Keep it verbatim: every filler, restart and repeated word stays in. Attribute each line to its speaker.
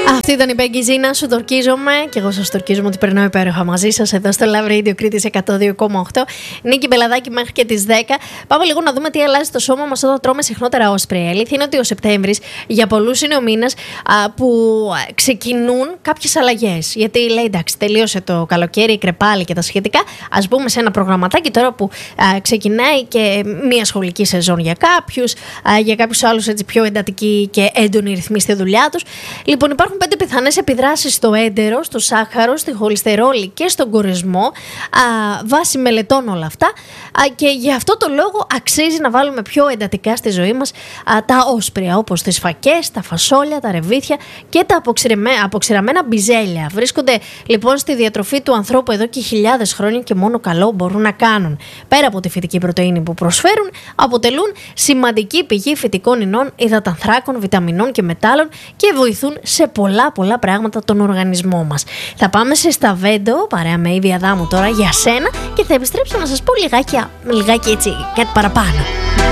Speaker 1: Αυτή ήταν η Becky Zina, σου τορκίζομαι. Και εγώ σας τορκίζομαι ότι περνάω υπέροχα μαζί σας εδώ στο Love Radio Κρήτης εκατό δύο κόμμα οκτώ. Νίκη Μπελαδάκη μέχρι και τις δέκα. Πάμε λίγο να δούμε τι αλλάζει στο σώμα μας όταν τρώμε συχνότερα όσπρια. Η αλήθεια είναι ότι ο Σεπτέμβρης για πολλούς είναι ο μήνας α, που ξεκινούν κάποιες αλλαγές. Γιατί λέει εντάξει, τελείωσε το καλοκαίρι, η κρεπάλη και τα σχετικά. Ας μπούμε σε ένα προγραμματάκι τώρα που α, ξεκινάει και μια σχολική σεζόν για κάποιους, α, για κάποιους άλλους έτσι πιο εντατική και έντονη ρυθμή στη δουλειά τους. Λοιπόν, υπάρχουν πέντε πιθανές επιδράσεις στο έντερο, στο σάχαρο, στη χολυστερόλη και στον κορεσμό, α, βάσει μελετών όλα αυτά. Α, και γι' αυτό το λόγο αξίζει να βάλουμε πιο εντατικά στη ζωή μας α, τα όσπρια, όπως τις φακές, τα φασόλια, τα ρεβίθια και τα αποξηραμένα μπιζέλια. Βρίσκονται λοιπόν στη διατροφή του ανθρώπου εδώ και χιλιάδες χρόνια και μόνο καλό μπορούν να κάνουν. Πέρα από τη φυτική πρωτεΐνη που προσφέρουν, αποτελούν σημαντική πηγή φυτικών ινών, υδατανθράκων, βιταμινών και μετάλλων και βοηθούν σε πολλά πολλά πράγματα τον οργανισμό μας. Θα πάμε σε Σταβέντο, παρέα με Ήβη Αδάμου τώρα για σένα και θα επιστρέψω να σας πω λιγάκι, λιγάκι έτσι κάτι παραπάνω.